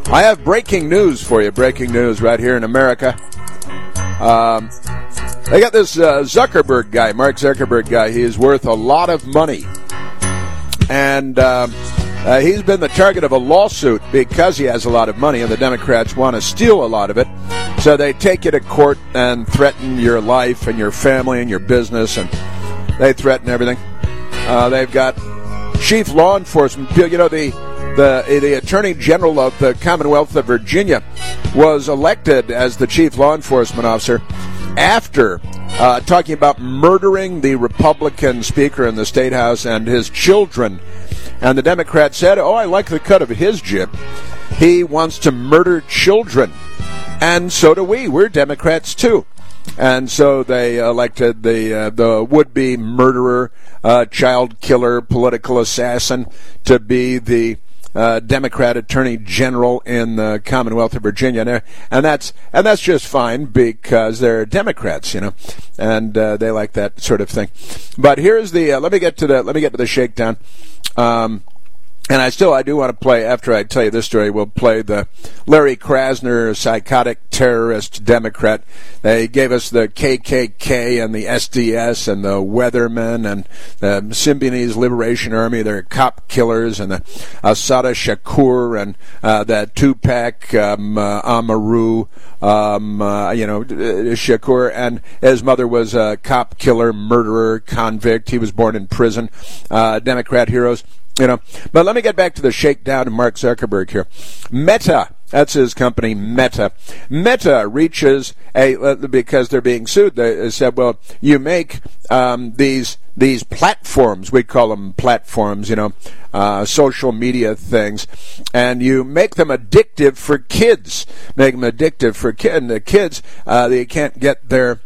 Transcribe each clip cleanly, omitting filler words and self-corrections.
I have breaking news for you. Breaking news right here in America. They got this Zuckerberg guy, Mark Zuckerberg guy. He is worth a lot of money. And he's been the target of a lawsuit because he has a lot of money, and the Democrats want to steal a lot of it. So they take you to court and threaten your life and your family and your business, and they threaten everything. They've got chief law enforcement. You know, the Attorney General of the Commonwealth of Virginia was elected as the chief law enforcement officer after talking about murdering the Republican Speaker in the State House and his children. And the Democrats said, oh, I like the cut of his jib. He wants to murder children. And so do we. We're Democrats, too. And so they elected the would-be murderer, child killer, political assassin to be the Democrat Attorney General in the Commonwealth of Virginia, and that's just fine because they're Democrats, you know, and they like that sort of thing. But here's the let me get to the shakedown. And I do want to play, after I tell you this story, we'll play the Larry Krasner psychotic terrorist Democrat. They gave us the KKK and the SDS and the Weathermen and the Symbionese Liberation Army. They're cop killers, and the Assata Shakur and that Tupac Amaru, Shakur, and his mother was a cop killer, murderer, convict. He was born in prison. Democrat heroes. You know, but let me get back to the shakedown of Mark Zuckerberg here. Meta, that's his company, Meta. Meta reaches because they're being sued. They said, well, you make these platforms, we call them platforms, you know, social media things, and you make them addictive for kids. Make them addictive for kids. And the kids, they can't get their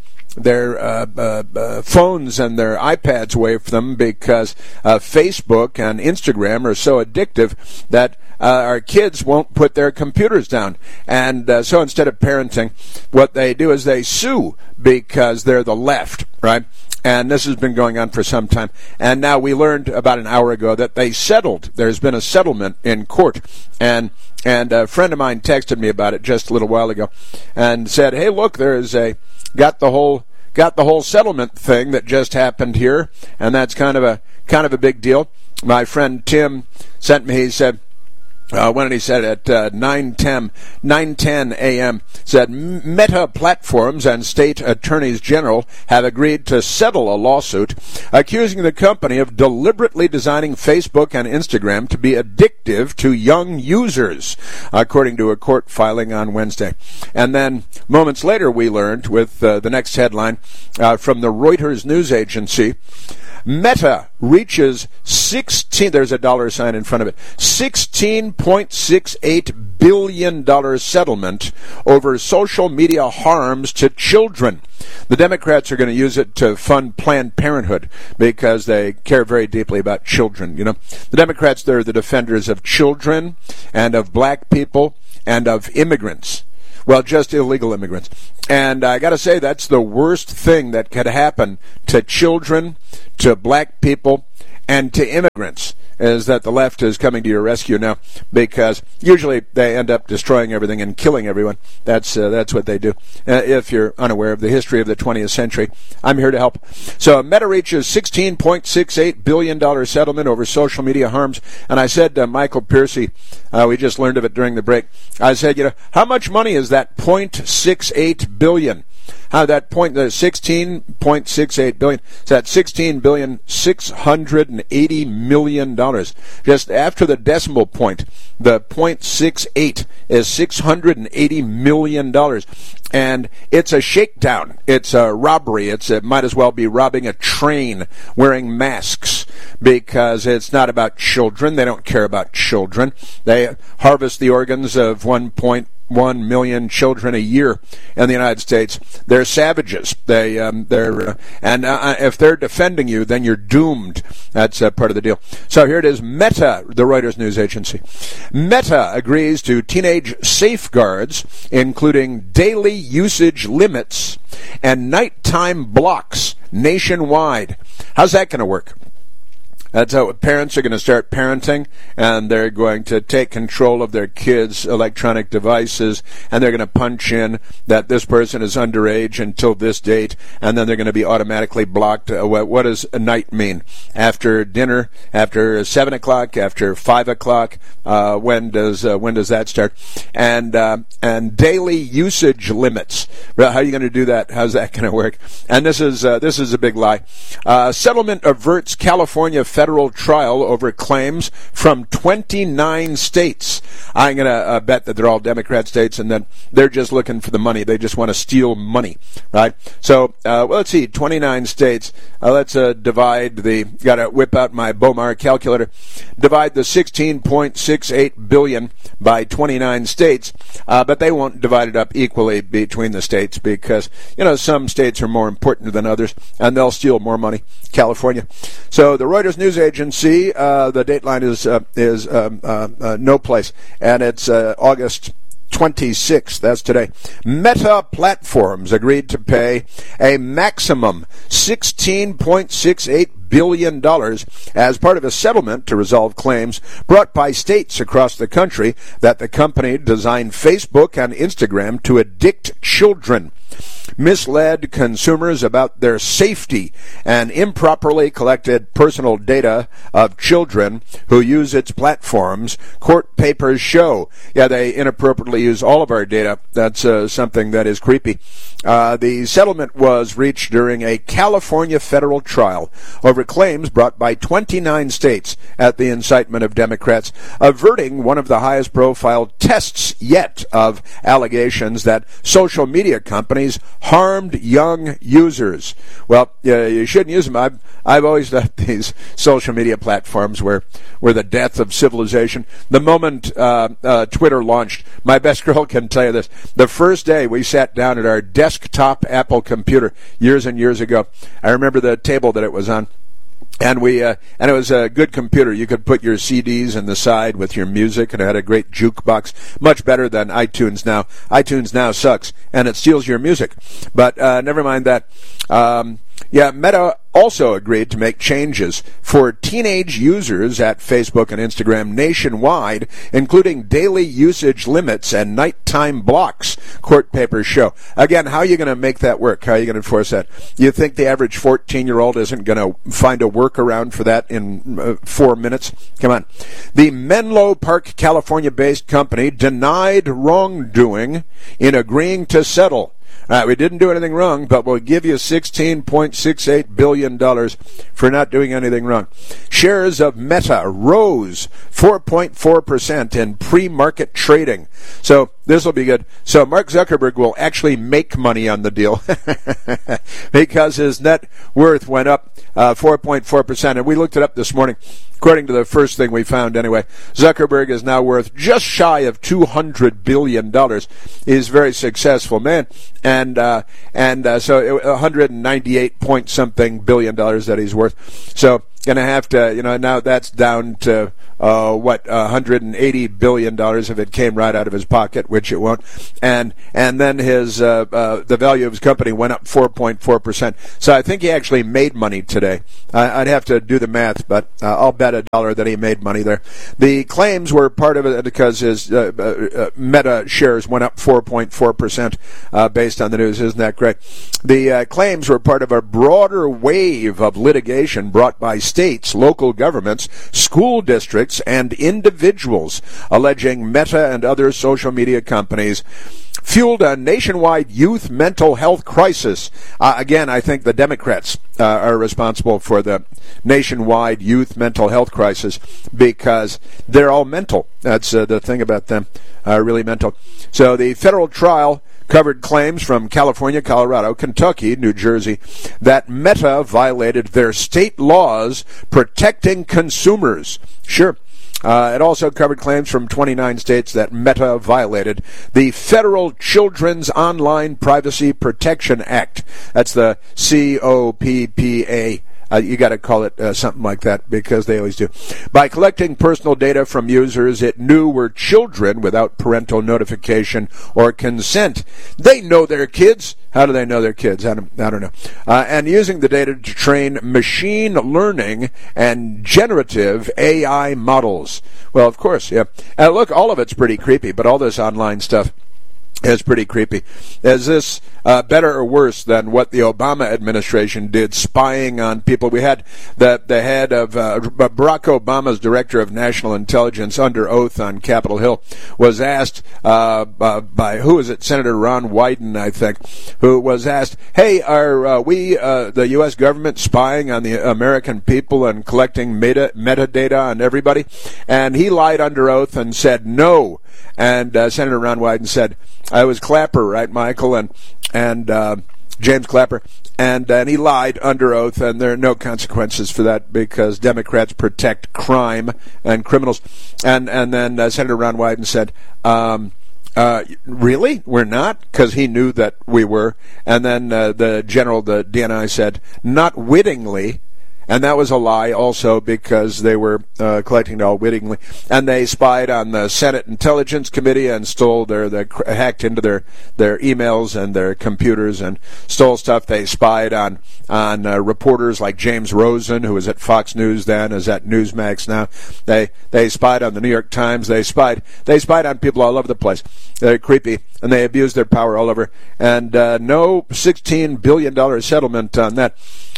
phones and their iPads away from them because Facebook and Instagram are so addictive that our kids won't put their computers down. And so instead of parenting, what they do is they sue because they're the left, right? And this has been going on for some time. And now we learned about an hour ago that they settled. There's been a settlement in court. And a friend of mine texted me about it just a little while ago and said, hey, look, got the whole settlement thing that just happened here, and that's kind of a big deal. My friend Tim sent me. He said, when he said at 9:10 a.m. said Meta Platforms and state attorneys general have agreed to settle a lawsuit accusing the company of deliberately designing Facebook and Instagram to be addictive to young users, according to a court filing on Wednesday. And then moments later, we learned with the next headline from the Reuters news agency. Meta reaches there's a dollar sign in front of it, $16.68 billion settlement over social media harms to children. The Democrats are going to use it to fund Planned Parenthood because they care very deeply about children. You know, the Democrats, they're the defenders of children and of black people and of immigrants. Well, just illegal immigrants. And I got to say, that's the worst thing that could happen to children, to black people, and to immigrants, is that the left is coming to your rescue now, because usually they end up destroying everything and killing everyone. That's what they do. If you're unaware of the history of the 20th century, I'm here to help. So Meta reaches $16.68 billion settlement over social media harms. And I said to Michael Piercy, we just learned of it during the break, I said, how much money is that $0.68 billion? How that $16.68 billion, so that's $16,680 million. Just after the decimal point, the 0.68 is $680 million. And it's a shakedown. It's a robbery. It might as well be robbing a train wearing masks, because it's not about children. They don't care about children. They harvest the organs of 1.1 million children a year in the United States. They're savages. If they're defending you, then you're doomed. That's part of the deal. So here it is. Meta, the Reuters news agency. Meta agrees to teenage safeguards, including daily usage limits and nighttime blocks nationwide. How's that going to work? That's how parents are going to start parenting, and they're going to take control of their kids' electronic devices, and they're going to punch in that this person is underage until this date, and then they're going to be automatically blocked. What does a night mean? After dinner, after 7 o'clock, after 5 o'clock? When does that start? And daily usage limits. Well, how are you going to do that? How's that going to work? And this is a big lie. Settlement averts California federal trial over claims from 29 states. I'm going to bet that they're all Democrat states, and that they're just looking for the money. They just want to steal money, right? So, let's see, 29 states. Let's divide got to whip out my Bomar calculator. Divide the 16.68 billion by 29 states, but they won't divide it up equally between the states because, some states are more important than others, and they'll steal more money. California. So the Reuters news agency, the dateline is no place, and it's August 26th, that's today. Meta Platforms agreed to pay a maximum $16.68 billion as part of a settlement to resolve claims brought by states across the country that the company designed Facebook and Instagram to addict children, misled consumers about their safety, and improperly collected personal data of children who use its platforms, court papers show. Yeah, they inappropriately use all of our data. That's something that is creepy. The settlement was reached during a California federal trial over claims brought by 29 states at the incitement of Democrats, averting one of the highest profile tests yet of allegations that social media companies harmed young users. Well, you shouldn't use them. I've always thought these social media platforms were the death of civilization. The moment Twitter launched, my best girl can tell you this. The first day we sat down at our desktop Apple computer years and years ago, I remember the table that it was on. And it was a good computer. You could put your CDs in the side with your music, and it had a great jukebox, much better than iTunes now. iTunes now sucks, and it steals your music. But never mind that. Meta also agreed to make changes for teenage users at Facebook and Instagram nationwide, including daily usage limits and nighttime blocks, court papers show. Again, how are you going to make that work? How are you going to enforce that? You think the average 14-year-old isn't going to find a workaround for that in 4 minutes? Come on. The Menlo Park, California-based company denied wrongdoing in agreeing to settle. We didn't do anything wrong, but we'll give you $16.68 billion for not doing anything wrong. Shares of Meta rose 4.4% in pre-market trading. So this will be good. So Mark Zuckerberg will actually make money on the deal because his net worth went up 4.4%. And we looked it up this morning. According to the first thing we found anyway, Zuckerberg is now worth just shy of $200 billion. He's a very successful man. And so 198 point something billion dollars that he's worth. So going to have to, now that's down to $180 billion if it came right out of his pocket, which it won't. And then his the value of his company went up 4.4%. So I think he actually made money today. I'd have to do the math, but I'll bet $1 that he made money there. The claims were part of it because his Meta shares went up 4.4% based on the news. Isn't that great? The claims were part of a broader wave of litigation brought by states, local governments, school districts, and individuals alleging Meta and other social media companies fueled a nationwide youth mental health crisis. Again, I think the Democrats are responsible for the nationwide youth mental health crisis because they're all mental. That's the thing about them, really mental. So the federal trial covered claims from California, Colorado, Kentucky, New Jersey, that Meta violated their state laws protecting consumers. Sure. It also covered claims from 29 states that Meta violated the Federal Children's Online Privacy Protection Act. That's the COPPA You got to call it something like that, because they always do. By collecting personal data from users it knew were children without parental notification or consent. They know their kids. How do they know their kids? I don't know. And using the data to train machine learning and generative AI models. Well, of course, yeah. Look, all of it's pretty creepy, but all this online stuff is pretty creepy. Is this better or worse than what the Obama administration did, spying on people? We had the head of Barack Obama's director of national intelligence under oath on Capitol Hill was asked by, who is it, Senator Ron Wyden, I think, who was asked, hey, are we, the U.S. government, spying on the American people and collecting metadata on everybody? And he lied under oath and said no. And Senator Ron Wyden said, I was Clapper, right, Michael, and James Clapper, and he lied under oath, and there are no consequences for that because Democrats protect crime and criminals. And then Senator Ron Wyden said, really? We're not? Because he knew that we were. And then the DNI said, not wittingly. And that was a lie also, because they were collecting it all wittingly. And they spied on the Senate Intelligence Committee and stole they hacked into their emails and their computers and stole stuff. They spied on reporters like James Rosen, who was at Fox News then, is at Newsmax now. They spied on the New York Times. They spied on people all over the place. They're creepy, and they abused their power all over. And no $16 billion settlement on that.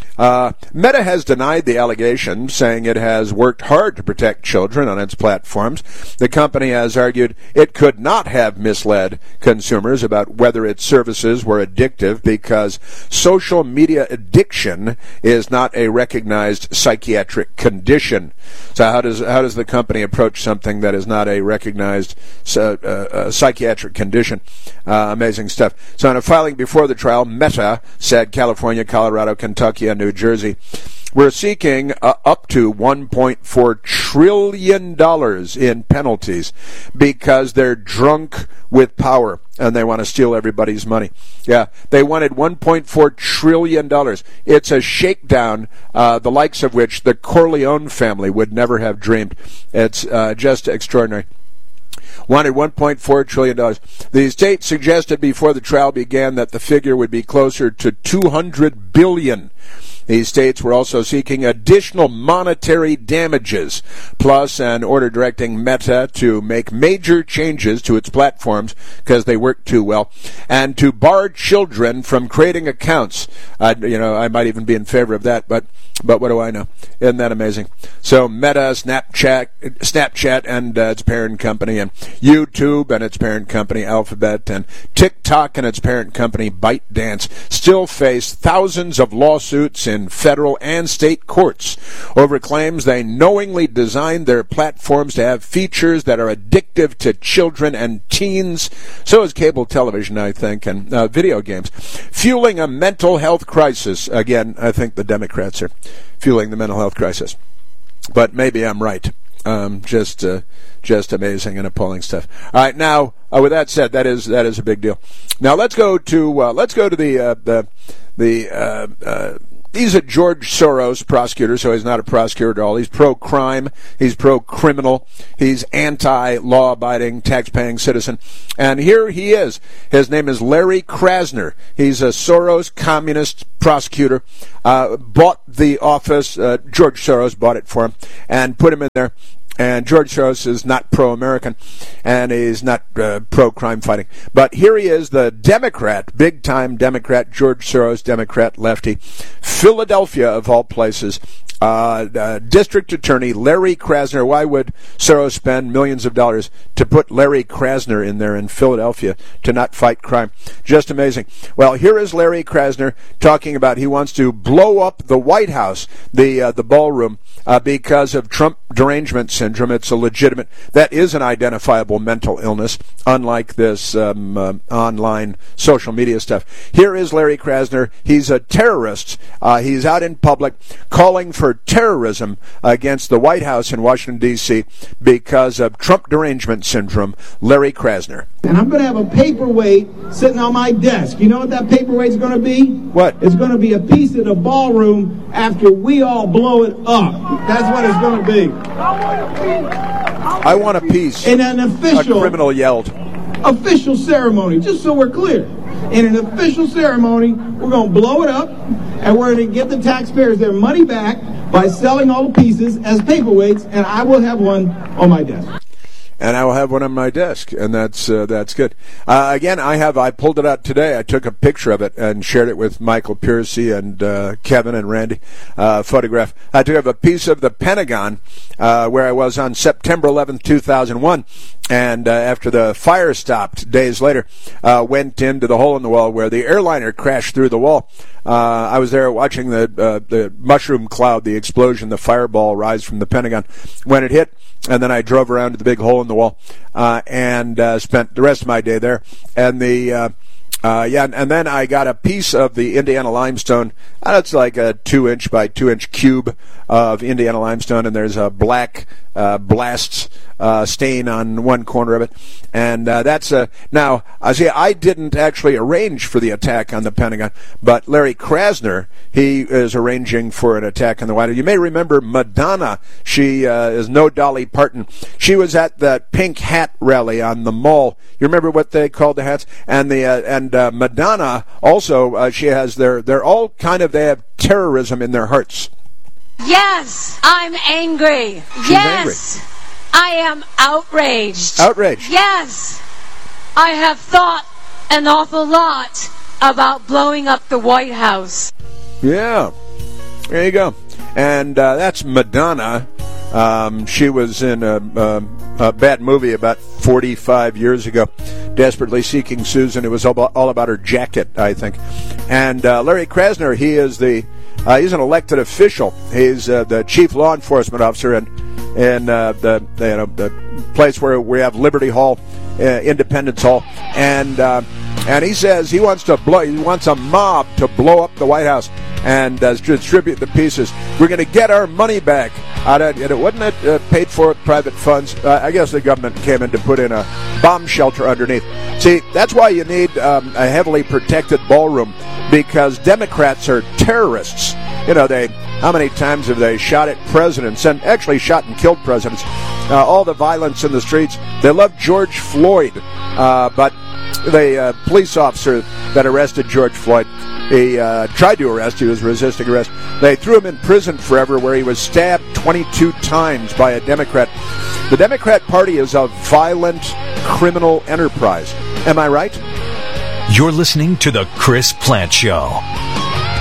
Meta has denied the allegation, saying it has worked hard to protect children on its platforms. The company has argued it could not have misled consumers about whether its services were addictive because social media addiction is not a recognized psychiatric condition. So how does the company approach something that is not a recognized psychiatric condition? Amazing stuff. So in a filing before the trial, Meta said California, Colorado, Kentucky, and New Jersey were seeking up to $1.4 trillion in penalties because they're drunk with power and they want to steal everybody's money. Yeah, they wanted $1.4 trillion. It's a shakedown, the likes of which the Corleone family would never have dreamed. It's just extraordinary. Wanted $1.4 trillion. The state suggested before the trial began that the figure would be closer to $200 billion. These states were also seeking additional monetary damages, plus an order directing Meta to make major changes to its platforms because they work too well, and to bar children from creating accounts. I might even be in favor of that, but what do I know? Isn't that amazing? So Meta, Snapchat and its parent company, and YouTube and its parent company Alphabet, and TikTok and its parent company ByteDance still face thousands of lawsuits in federal and state courts over claims they knowingly designed their platforms to have features that are addictive to children and teens. So is cable television, I think, and video games, fueling a mental health crisis. Again, I think the Democrats are fueling the mental health crisis, but maybe I'm right. Just amazing and appalling stuff. All right, now with that said, that is a big deal. Now let's go to he's a George Soros prosecutor, so he's not a prosecutor at all. He's pro-crime. He's pro-criminal. He's anti-law-abiding, tax-paying citizen. And here he is. His name is Larry Krasner. He's a Soros communist prosecutor. Bought the office. George Soros bought it for him and put him in there. And George Soros is not pro-American, and he's not pro-crime fighting. But here he is, the Democrat, big-time Democrat, George Soros, Democrat, lefty, Philadelphia, of all places, District Attorney Larry Krasner. Why would Soros spend millions of dollars to put Larry Krasner in there in Philadelphia to not fight crime? Just amazing. Well, here is Larry Krasner talking about he wants to blow up the White House, the ballroom, because of Trump derangement syndrome. It's a legitimate, that is an identifiable mental illness, unlike this online social media stuff. Here is Larry Krasner. He's a terrorist. He's out in public calling for for terrorism against the White House in Washington, D.C. because of Trump derangement syndrome, Larry Krasner. And I'm going to have a paperweight sitting on my desk. You know what that paperweight's going to be? What? It's going to be a piece of the ballroom after we all blow it up. That's what it's going to be. I want a piece. In an official... A criminal yelled. Official ceremony, just so we're clear. In an official ceremony, we're going to blow it up, and we're going to get the taxpayers their money back by selling all the pieces as paperweights, and I will have one on my desk. And I will have one on my desk, and that's good. Again, I pulled it out today. I took a picture of it and shared it with Michael Piercy and Kevin and Randy. Photograph. I do have a piece of the Pentagon where I was on September 11th, 2001, and after the fire stopped days later, went into the hole in the wall where the airliner crashed through the wall. I was there watching the mushroom cloud, the explosion, the fireball rise from the Pentagon when it hit. And then I drove around to the big hole in the wall and spent the rest of my day there. And and then I got a piece of the Indiana limestone. It's like a 2-inch by 2-inch cube of Indiana limestone, and there's a black blast stain on one corner of it. And that's now, I didn't actually arrange for the attack on the Pentagon, but Larry Krasner, he is arranging for an attack on the White House. You may remember Madonna. She is no Dolly Parton. She was at that pink hat rally on the mall. You remember what they called the hats? And Madonna also, she has they're all kind of, they have terrorism in their hearts. Yes, I'm angry. She's yes, angry. I am outraged. Outraged. Yes, I have thought an awful lot about blowing up the White House. Yeah, there you go. And that's Madonna. She was in a bad movie about 45 years ago, Desperately Seeking Susan. It was all about her jacket, I think. And Larry Krasner, he's an elected official. He's the chief law enforcement officer in the place where we have Liberty Hall, Independence Hall, and he says he wants a mob to blow up the White House and distribute the pieces. We're going to get our money back. Wasn't it paid for with private funds? I guess the government came in to put in a bomb shelter underneath. See, that's why you need a heavily protected ballroom, because Democrats are terrorists. You know, how many times have they shot at presidents and actually shot and killed presidents? All the violence in the streets. They love George Floyd, but the police officer that arrested George Floyd, he tried to arrest. He was resisting arrest. They threw him in prison forever, where he was stabbed 22 times by a Democrat. The Democrat Party is a violent criminal enterprise. Am I right? You're listening to The Chris Plante Show.